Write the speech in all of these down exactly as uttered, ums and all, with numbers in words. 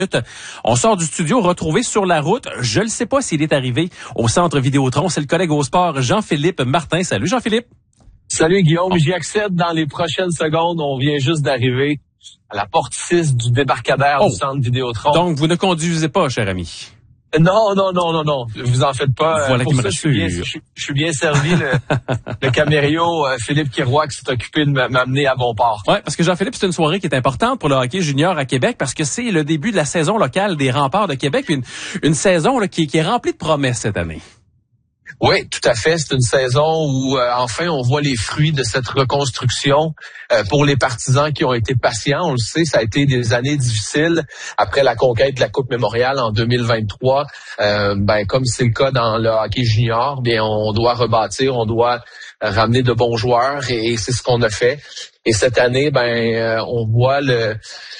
On sort du studio, retrouvé sur la route. Je ne sais pas s'il est arrivé au centre Vidéotron. C'est le collègue au sport, Jean-Philippe Martin. Salut Jean-Philippe. Salut Guillaume, j'y accède dans les prochaines secondes. On vient juste d'arriver à la porte six du débarcadère oh. du centre Vidéotron. Donc, vous ne conduisez pas, cher ami? Non, non, non, non, non. Vous en faites pas. Voilà Pour qui ça, me je suis bien, je, je suis bien servi. Le, le camério euh, Philippe Kiroy qui s'est occupé de m'amener à bon port. Ouais, parce que Jean-Philippe, c'est une soirée qui est importante pour le hockey junior à Québec parce que c'est le début de la saison locale des Remparts de Québec. Une, une saison là, qui, qui est remplie de promesses cette année. Oui, tout à fait. C'est une saison où euh, enfin on voit les fruits de cette reconstruction. Euh, pour les partisans qui ont été patients, on le sait, ça a été des années difficiles après la conquête de la Coupe Mémorial en deux mille vingt-trois. Euh, ben comme c'est le cas dans le hockey junior, bien on doit rebâtir, on doit ramener de bons joueurs et, et c'est ce qu'on a fait. Et cette année, ben euh, on voit le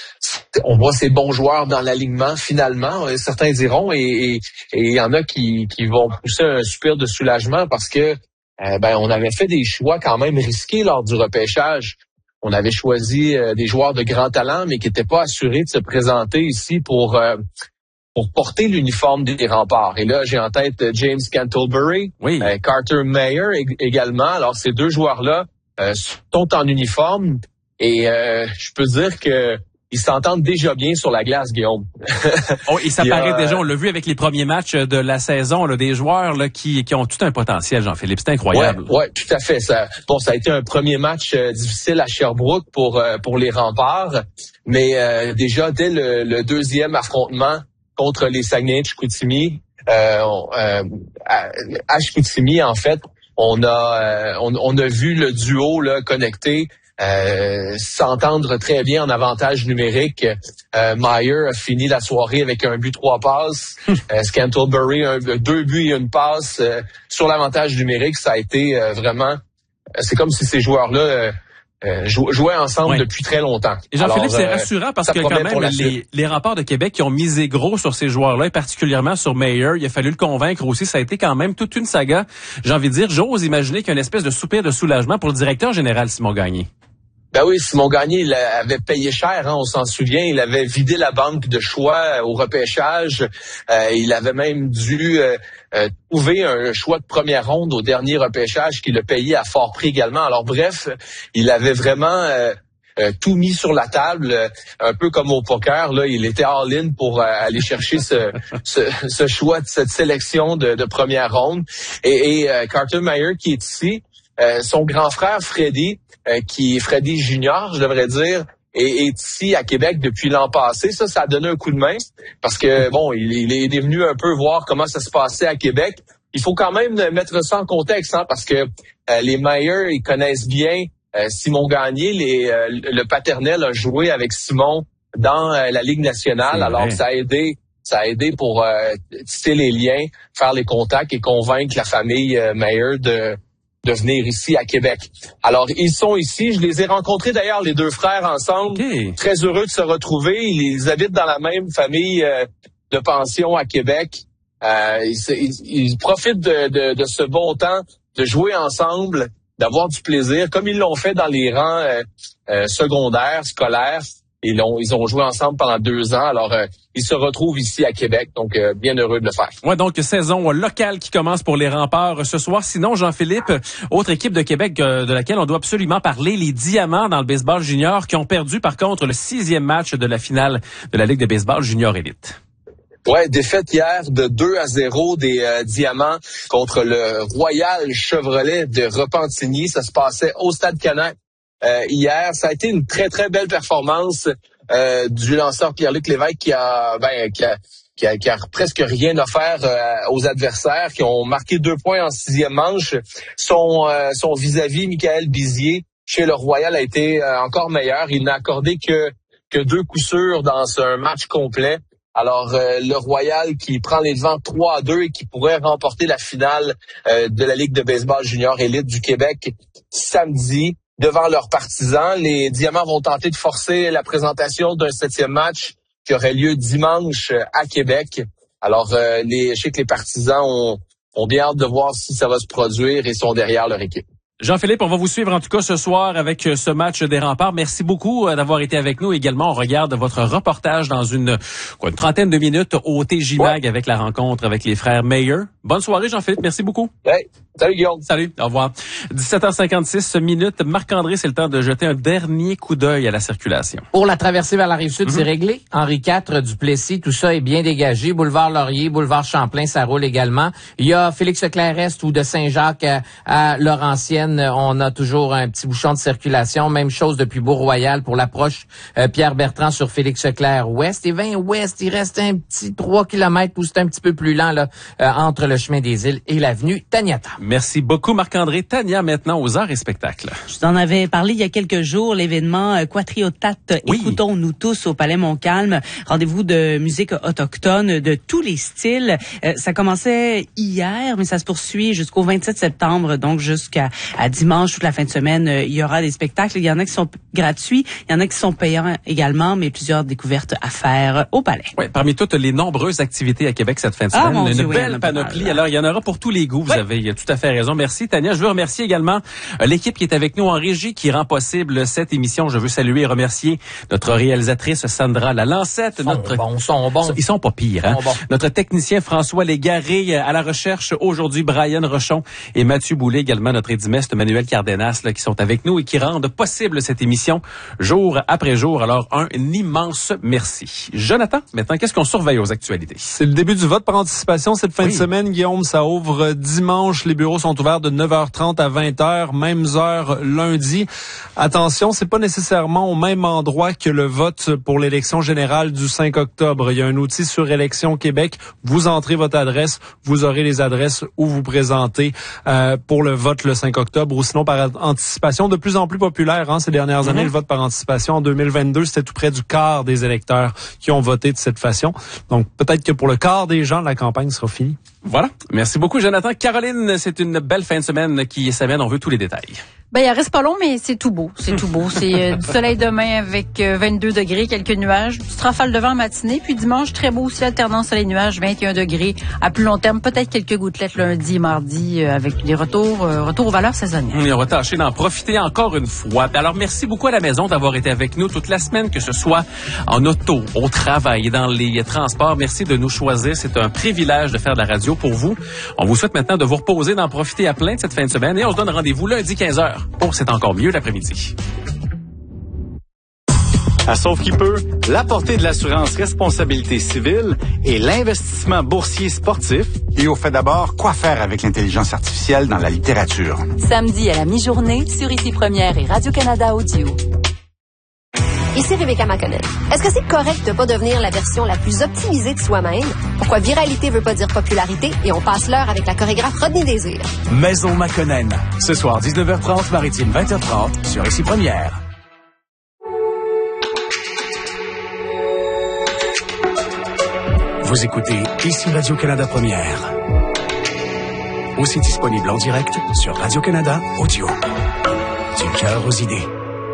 On voit ces bons joueurs dans l'alignement, finalement. Certains diront, et il y en a qui, qui vont pousser un soupir de soulagement parce que euh, ben on avait fait des choix quand même risqués lors du repêchage. On avait choisi euh, des joueurs de grand talent, mais qui n'étaient pas assurés de se présenter ici pour euh, pour porter l'uniforme des Remparts. Et là, j'ai en tête James Cantlebury, oui. euh, Carter Mayer également. Alors, ces deux joueurs-là euh, sont en uniforme et euh, je peux dire que ils s'entendent déjà bien sur la glace, Guillaume. oh, et ça paraît a, déjà, on l'a vu avec les premiers matchs de la saison, là, des joueurs là, qui, qui ont tout un potentiel, Jean-Philippe. C'est incroyable. Ouais, ouais, tout à fait. Ça, bon, ça a été un premier match euh, difficile à Sherbrooke pour euh, pour les Remparts, mais euh, déjà dès le, le deuxième affrontement contre les Saguenay de Chicoutimi, euh, euh, à, à Chicoutimi, en fait, on a euh, on, on a vu le duo là connecté. Euh, s'entendre très bien en avantage numérique. Euh, Meyer a fini la soirée avec un but, trois passes. euh, Scantlebury, un, deux buts et une passe. Euh, sur l'avantage numérique, ça a été euh, vraiment... Euh, c'est comme si ces joueurs-là euh, euh, jou- jouaient ensemble oui. depuis très longtemps. Et Jean-Philippe, c'est euh, rassurant parce que quand même, les, les Remparts de Québec qui ont misé gros sur ces joueurs-là, et particulièrement sur Meyer, il a fallu le convaincre aussi. Ça a été quand même toute une saga. J'ai envie de dire, j'ose imaginer qu'il y a une espèce de soupir de soulagement pour le directeur général Simon Gagné. Ben oui, Simon Gagné, il avait payé cher, hein, on s'en souvient. Il avait vidé la banque de choix au repêchage. Euh, il avait même dû euh, euh, trouver un choix de première ronde au dernier repêchage qu'il a payé à fort prix également. Alors bref, il avait vraiment euh, euh, tout mis sur la table, euh, un peu comme au poker. Là, il était all-in pour euh, aller chercher ce, ce, ce choix, cette sélection de, de première ronde. Et, et euh, Carter Mayer qui est ici, euh, son grand frère Freddy, Euh, qui est Freddy Junior, je devrais dire, et est ici à Québec depuis l'an passé. Ça, ça a donné un coup de main parce que, bon, il, il est venu un peu voir comment ça se passait à Québec. Il faut quand même mettre ça en contexte, hein, parce que euh, les Meyer, ils connaissent bien euh, Simon Gagné. Les, euh, le paternel a joué avec Simon dans euh, la Ligue nationale. Alors, ça a aidé ça a aidé pour euh, tisser les liens, faire les contacts et convaincre la famille euh, Meyer de de venir ici à Québec. Alors, ils sont ici. Je les ai rencontrés d'ailleurs, les deux frères ensemble. Okay. Très heureux de se retrouver. Ils habitent dans la même famille euh, de pension à Québec. Euh, ils, ils, ils profitent de, de, de ce bon temps, de jouer ensemble, d'avoir du plaisir, comme ils l'ont fait dans les rangs euh, euh, secondaires, scolaires. Ils ont, ils ont joué ensemble pendant deux ans. Alors, euh, ils se retrouvent ici à Québec. Donc, euh, bien heureux de le faire. Ouais, donc saison locale qui commence pour les Remparts ce soir. Sinon, Jean-Philippe, autre équipe de Québec euh, de laquelle on doit absolument parler, les Diamants dans le baseball junior qui ont perdu, par contre, le sixième match de la finale de la Ligue de baseball junior élite. Ouais, défaite hier de deux à zéro des euh, Diamants contre le Royal Chevrolet de Repentigny. Ça se passait au Stade Canac. Euh, hier, ça a été une très, très belle performance euh, du lanceur Pierre-Luc Lévesque qui a, ben, qui a, qui a, qui a presque rien offert euh, aux adversaires, qui ont marqué deux points en sixième manche. Son, euh, son vis-à-vis, Michael Bizier, chez le Royal, a été euh, encore meilleur. Il n'a accordé que, que deux coups sûrs dans un match complet. Alors, euh, le Royal qui prend les devants trois à deux et qui pourrait remporter la finale euh, de la Ligue de baseball junior élite du Québec samedi. Devant leurs partisans, les Diamants vont tenter de forcer la présentation d'un septième match qui aurait lieu dimanche à Québec. Alors, euh, les, je sais que les partisans ont, ont bien hâte de voir si ça va se produire et sont derrière leur équipe. Jean-Philippe, on va vous suivre en tout cas ce soir avec ce match des Remparts. Merci beaucoup d'avoir été avec nous. Également, on regarde votre reportage dans une, quoi, une trentaine de minutes au T J Mag ouais. avec la rencontre avec les frères Meyer. Bonne soirée, Jean-Philippe. Merci beaucoup. Hey, salut Guillaume. Salut, au revoir. dix-sept heures cinquante-six minutes. Marc-André, c'est le temps de jeter un dernier coup d'œil à la circulation. Pour la traversée vers la Rive-Sud, mm-hmm. c'est réglé. Henri quatre, Duplessis, tout ça est bien dégagé. Boulevard Laurier, boulevard Champlain, ça roule également. Il y a Félix-Leclerc-Est ou de Saint-Jacques à, à Laurentienne. On a toujours un petit bouchon de circulation. Même chose depuis Beau-Royal pour l'approche euh, Pierre-Bertrand sur Félix-Leclerc-Ouest. Et vingt Ouest, il reste un petit trois kilomètres où c'est un petit peu plus lent là euh, entre le chemin des Îles et l'avenue Taniata. Merci beaucoup Marc-André. Tania, maintenant aux arts et spectacles. Je t'en avais parlé il y a quelques jours, l'événement euh, Quatriotat oui. Écoutons-nous tous au Palais Montcalm. Rendez-vous de musique autochtone de tous les styles. Euh, ça commençait hier, mais ça se poursuit jusqu'au vingt-sept septembre, donc jusqu'à à dimanche, toute la fin de semaine, euh, il y aura des spectacles. Il y en a qui sont gratuits, il y en a qui sont payants également, mais plusieurs découvertes à faire au Palais. Oui, parmi toutes les nombreuses activités à Québec cette fin de semaine, ah, mon une Dieu, belle oui, panoplie. Alors, il y en aura pour tous les goûts. Vous oui. avez tout à fait raison. Merci, Tania. Je veux remercier également euh, l'équipe qui est avec nous en régie, qui rend possible cette émission. Je veux saluer et remercier notre réalisatrice Sandra Lalancette. Sont notre... bons, sont bons. Ils sont pas pires, hein? Bons. Notre technicien François Légaré à la recherche aujourd'hui, Brian Rochon et Mathieu Boulay, également notre édimestre Manuel Cardenas, là, qui sont avec nous et qui rendent possible cette émission jour après jour. Alors, un immense merci. Jonathan, maintenant, qu'est-ce qu'on surveille aux actualités? C'est le début du vote par anticipation cette fin oui. de semaine, Guillaume. Ça ouvre dimanche. Les bureaux sont ouverts de neuf heures trente à vingt heures, mêmes heures lundi. Attention, c'est pas nécessairement au même endroit que le vote pour l'élection générale du cinq octobre. Il y a un outil sur Élections Québec. Vous entrez votre adresse, vous aurez les adresses où vous présentez euh, pour le vote le cinq octobre ou sinon par anticipation. De plus en plus populaire hein, ces dernières mm-hmm. années, le vote par anticipation. En deux mille vingt-deux, c'était tout près du quart des électeurs qui ont voté de cette façon. Donc peut-être que pour le quart des gens, la campagne sera finie. Voilà. Merci beaucoup, Jonathan. Caroline, c'est une belle fin de semaine qui s'amène. On veut tous les détails. Ben, il reste pas long, mais c'est tout beau. C'est tout beau. C'est euh, du soleil demain avec euh, vingt-deux degrés, quelques nuages. Du rafale de vent en matinée. Puis dimanche, très beau aussi, alternance soleil-nuages, vingt et un degrés. À plus long terme, peut-être quelques gouttelettes lundi et mardi euh, avec les retours, euh, retours aux valeurs saisonnières. On va tâcher d'en profiter encore une fois. Alors, merci beaucoup à la maison d'avoir été avec nous toute la semaine, que ce soit en auto, au travail et dans les transports. Merci de nous choisir. C'est un privilège de faire de la radio pour vous. On vous souhaite maintenant de vous reposer, d'en profiter à plein de cette fin de semaine. Et on se donne rendez-vous lundi quinze heures. Pour C'est encore mieux l'après-midi. À Sauve qui peut, la portée de l'assurance responsabilité civile et l'investissement boursier sportif. Et au fait d'abord, quoi faire avec l'intelligence artificielle dans la littérature? Samedi à la mi-journée sur Ici Première et Radio-Canada Audio. Ici Rebecca McConnell. Est-ce que c'est correct de pas devenir la version la plus optimisée de soi-même? Pourquoi viralité veut pas dire popularité et on passe l'heure avec la chorégraphe Rodney Désir? Maison McConnell. Ce soir, dix-neuf heures trente, Maritime vingt heures trente, sur Ici Première. Vous écoutez Ici Radio-Canada Première. Aussi disponible en direct sur Radio-Canada Audio. Du cœur aux idées.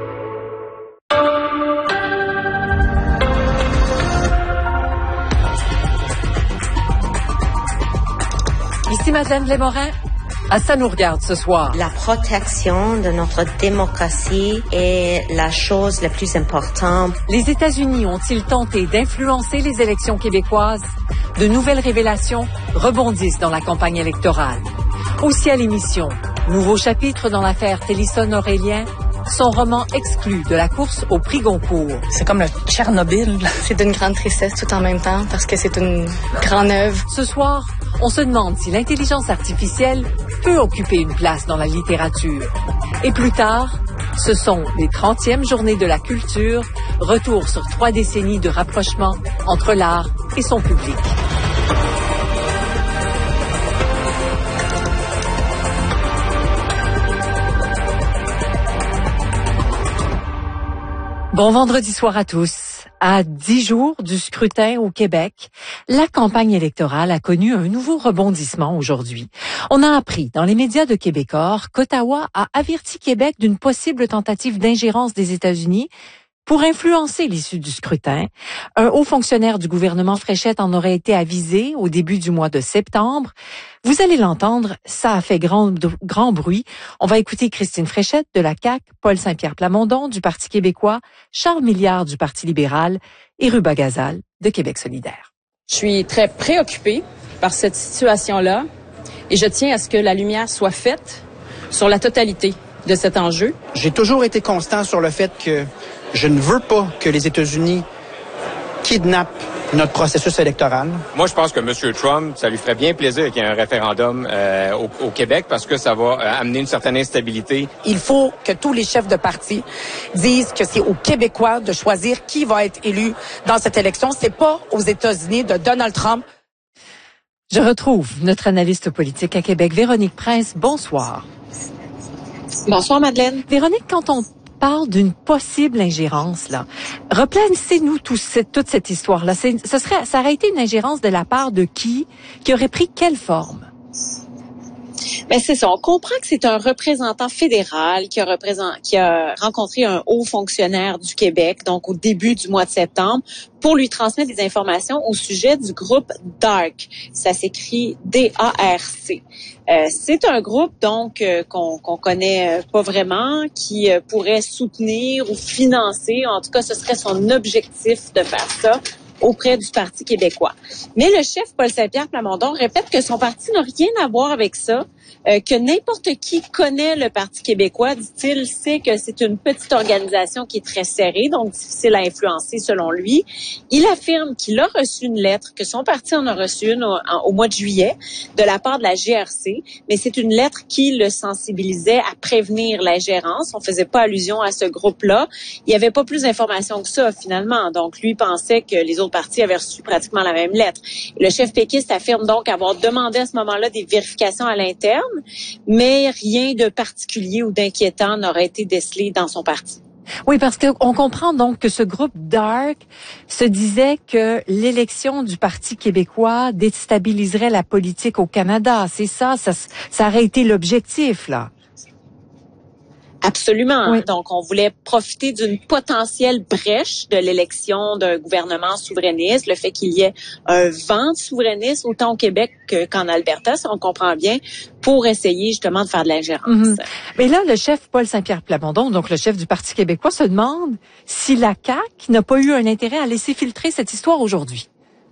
Ici Madeleine Lémorin. À ça nous regarde ce soir. La protection de notre démocratie est la chose la plus importante. Les États-Unis ont-ils tenté d'influencer les élections québécoises? De nouvelles révélations rebondissent dans la campagne électorale. Aussi à l'émission, nouveau chapitre dans l'affaire Télison-Aurélien, son roman exclu de la course au prix Goncourt. C'est comme le Tchernobyl. C'est d'une grande tristesse tout en même temps parce que c'est une grande œuvre. Ce soir, on se demande si l'intelligence artificielle peut occuper une place dans la littérature. Et plus tard, ce sont les trentièmes journées de la culture, retour sur trois décennies de rapprochement entre l'art et son public. Bon vendredi soir à tous. À dix jours du scrutin au Québec, la campagne électorale a connu un nouveau rebondissement aujourd'hui. On a appris dans les médias de Québecor qu'Ottawa a averti Québec d'une possible tentative d'ingérence des États-Unis, pour influencer l'issue du scrutin. Un haut fonctionnaire du gouvernement Fréchette en aurait été avisé au début du mois de septembre. Vous allez l'entendre, ça a fait grand, grand bruit. On va écouter Christine Fréchette de la C A Q, Paul Saint-Pierre Plamondon du Parti québécois, Charles Milliard du Parti libéral et Ruba Gazal de Québec solidaire. Je suis très préoccupée par cette situation-là et je tiens à ce que la lumière soit faite sur la totalité de cet enjeu. J'ai toujours été constant sur le fait que je ne veux pas que les États-Unis kidnappent notre processus électoral. Moi, je pense que M. Trump, ça lui ferait bien plaisir qu'il y ait un référendum euh, au, au Québec parce que ça va euh, amener une certaine instabilité. Il faut que tous les chefs de parti disent que c'est aux Québécois de choisir qui va être élu dans cette élection. C'est pas aux États-Unis de Donald Trump. Je retrouve notre analyste politique à Québec, Véronique Prince. Bonsoir. Bonsoir, Madeleine. Véronique, quand on parle d'une possible ingérence, là, replacez-nous tout, cette, toute cette histoire-là. C'est, ce serait, ça aurait été une ingérence de la part de qui? Qui aurait pris quelle forme? Ben c'est ça. On comprend que c'est un représentant fédéral qui a, représent, qui a rencontré un haut fonctionnaire du Québec, donc au début du mois de septembre, pour lui transmettre des informations au sujet du groupe DARC. Ça s'écrit D A R C. Euh, c'est un groupe donc euh, qu'on qu'on connaît pas vraiment, qui euh, pourrait soutenir ou financer. En tout cas, ce serait son objectif de faire ça auprès du Parti québécois. Mais le chef Paul Saint-Pierre Plamondon répète que son parti n'a rien à voir avec ça, euh, que n'importe qui connaît le Parti québécois, dit-il, sait que c'est une petite organisation qui est très serrée, donc difficile à influencer selon lui. Il affirme qu'il a reçu une lettre, que son parti en a reçu une au, en, au mois de juillet de la part de la G R C, mais c'est une lettre qui le sensibilisait à prévenir l'ingérence. On faisait pas allusion à ce groupe-là. Il n'y avait pas plus d'informations que ça, finalement. Donc, lui pensait que les autres partis avaient reçu pratiquement la même lettre. Le chef péquiste affirme donc avoir demandé à ce moment-là des vérifications à l'interne, mais rien de particulier ou d'inquiétant n'aurait été décelé dans son parti. Oui, parce que on comprend donc que ce groupe DARC se disait que l'élection du Parti québécois déstabiliserait la politique au Canada. C'est ça, ça, ça aurait été l'objectif, là. Absolument. Oui. Donc, on voulait profiter d'une potentielle brèche de l'élection d'un gouvernement souverainiste, le fait qu'il y ait un vent de souverainisme autant au Québec qu'en Alberta, si on comprend bien, pour essayer justement de faire de l'ingérence. Mm-hmm. Mais là, le chef Paul Saint-Pierre Plamondon, donc le chef du Parti québécois, se demande si la C A Q n'a pas eu un intérêt à laisser filtrer cette histoire aujourd'hui.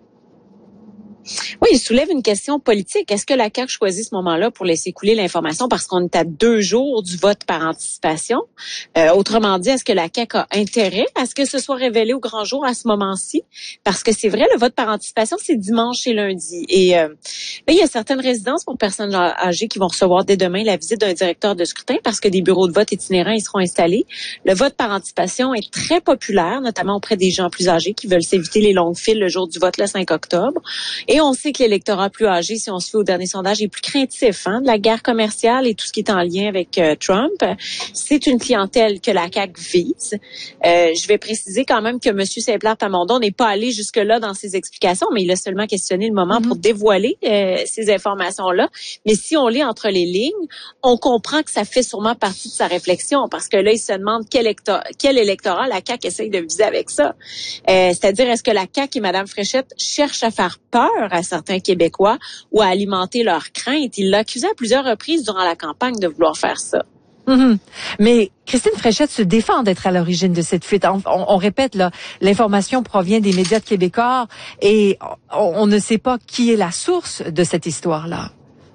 Oui, il soulève une question politique. Est-ce que la C A Q choisit ce moment-là pour laisser couler l'information parce qu'on est à deux jours du vote par anticipation? Euh, autrement dit, est-ce que la C A Q a intérêt à ce que ce soit révélé au grand jour à ce moment-ci? Parce que c'est vrai, le vote par anticipation, c'est dimanche et lundi. Et euh, là, il y a certaines résidences pour personnes âgées qui vont recevoir dès demain la visite d'un directeur de scrutin parce que des bureaux de vote itinérants y seront installés. Le vote par anticipation est très populaire, notamment auprès des gens plus âgés qui veulent s'éviter les longues files le jour du vote le cinq octobre. Et on sait que l'électorat plus âgé, si on se fait au dernier sondage, est plus craintif hein, de la guerre commerciale et tout ce qui est en lien avec euh, Trump. C'est une clientèle que la C A Q vise. Euh, je vais préciser quand même que M. Saint-Pierre Plamondon n'est pas allé jusque-là dans ses explications, mais il a seulement questionné le moment mm-hmm. pour dévoiler euh, ces informations-là. Mais si on lit entre les lignes, on comprend que ça fait sûrement partie de sa réflexion parce que là, il se demande quel, électorat, quel électorat la C A Q essaye de viser avec ça. Euh, c'est-à-dire, est-ce que la C A Q et Mme Fréchette cherchent à faire peur à certains Québécois ou à alimenter leurs craintes? Il l'a accusé à plusieurs reprises durant la campagne de vouloir faire ça. Mm-hmm. Mais Christine Fréchette se défend d'être à l'origine de cette fuite. On, on, on répète, là, l'information provient des médias de québécois et on, on ne sait pas qui est la source de cette histoire-là.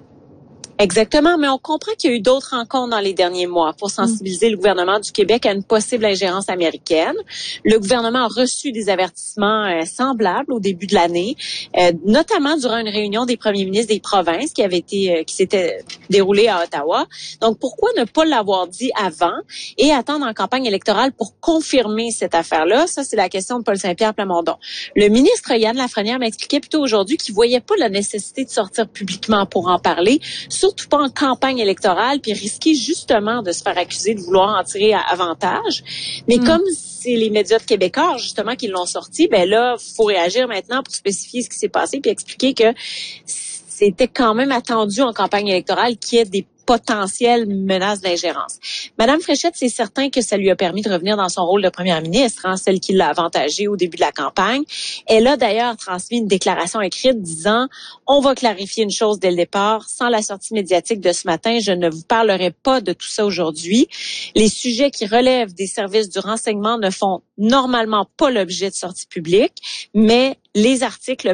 Exactement, mais on comprend qu'il y a eu d'autres rencontres dans les derniers mois pour sensibiliser mmh. le gouvernement du Québec à une possible ingérence américaine. Le gouvernement a reçu des avertissements euh, semblables au début de l'année, euh, notamment durant une réunion des premiers ministres des provinces qui avait été euh, qui s'était déroulée à Ottawa. Donc, pourquoi ne pas l'avoir dit avant et attendre en campagne électorale pour confirmer cette affaire-là? Ça, c'est la question de Paul Saint-Pierre Plamondon. Le ministre Yann Lafrenière m'expliquait plutôt aujourd'hui qu'il voyait pas la nécessité de sortir publiquement pour en parler, surtout pas en campagne électorale, puis risquer justement de se faire accuser de vouloir en tirer avantage. Mais mmh. comme c'est les médias de Québécois, justement, qui l'ont sorti, ben là, il faut réagir maintenant pour spécifier ce qui s'est passé puis expliquer que c'était quand même attendu en campagne électorale qu'il y ait des potentielle menace d'ingérence. Madame Fréchette, c'est certain que ça lui a permis de revenir dans son rôle de première ministre, hein, celle qui l'a avantagée au début de la campagne. Elle a d'ailleurs transmis une déclaration écrite disant « On va clarifier une chose dès le départ. Sans la sortie médiatique de ce matin, je ne vous parlerai pas de tout ça aujourd'hui. Les sujets qui relèvent des services du renseignement ne font normalement pas l'objet de sortie publique, mais les articles